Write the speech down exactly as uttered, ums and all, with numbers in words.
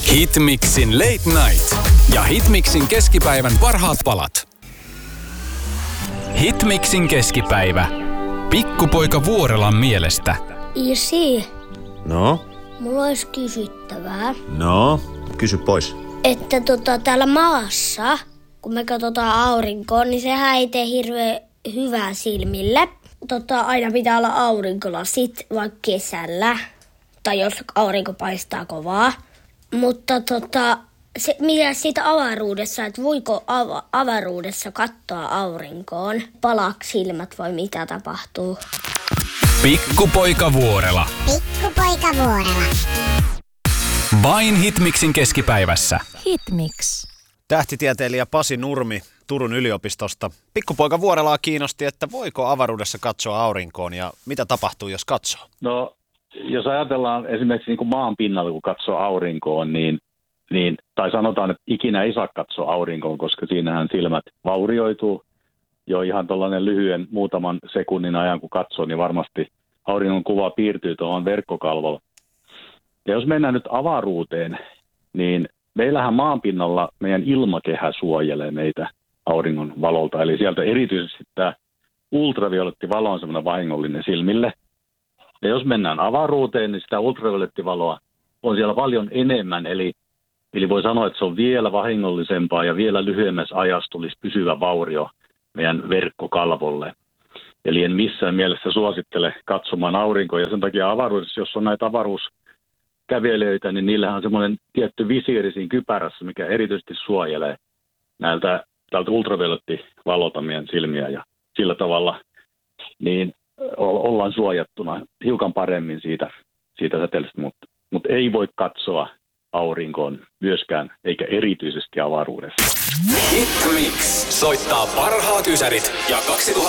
Hitmixin Late Night ja Hitmixin keskipäivän parhaat palat. Hitmixin keskipäivä. Pikkupoika Vuorelan mielestä. Isi, No? mulla olisi kysyttävää. No? Kysy pois. Että tota, täällä maassa, kun me katsotaan aurinkoon, niin sehän ei tee hirveän hyvää silmille. Tota, aina pitää olla aurinkolasit vaikka kesällä, tai jos aurinko paistaa kovaa. Mutta tota, se, mitä siitä avaruudessa, että voiko av- avaruudessa katsoa aurinkoon? Palaako silmät vai mitä tapahtuu? Pikkupoika Vuorela. Pikkupoika Vuorela. Vain Hitmixin keskipäivässä. Hitmix. Tähtitieteilijä Pasi Nurmi Turun yliopistosta. Pikkupoika Vuorelaa kiinnosti, että voiko avaruudessa katsoa aurinkoon ja mitä tapahtuu, jos katsoo? No, jos ajatellaan esimerkiksi niin kuin maan pinnalla, kun katsoo aurinkoon, niin, niin, tai sanotaan, että ikinä ei saa katsoa aurinkoon, koska siinähän silmät vaurioituu. Jo ihan tuollainen lyhyen muutaman sekunnin ajan, kun katsoo, niin varmasti auringon kuva piirtyy tuohon verkkokalvolla. Ja jos mennään nyt avaruuteen, niin meillähän maanpinnalla meidän ilmakehä suojelee meitä auringon valolta. Eli sieltä erityisesti tämä ultraviolettivalo on semmoinen vahingollinen silmille. Ja jos mennään avaruuteen, niin sitä ultraviolettivaloa on siellä paljon enemmän. Eli, eli voi sanoa, että se on vielä vahingollisempaa ja vielä lyhyemmässä ajassa tulisi pysyvä vaurio meidän verkkokalvolle. Eli en missään mielessä suosittele katsomaan aurinkoa. Ja sen takia avaruudessa, jos on näitä avaruuskävelijöitä, niin niillähän on semmoinen tietty visiiri siinä kypärässä, mikä erityisesti suojelee näiltä tältä ultraviolettivalolta meidän silmiä. Ja sillä tavalla niin ollaan suojattuna hiukan paremmin siitä, siitä säteilystä, mutta, mutta ei voi katsoa aurinkoon myöskään, eikä erityisesti avaruudessa. Hitmix soittaa parhaat ysärit ja kaksituhatta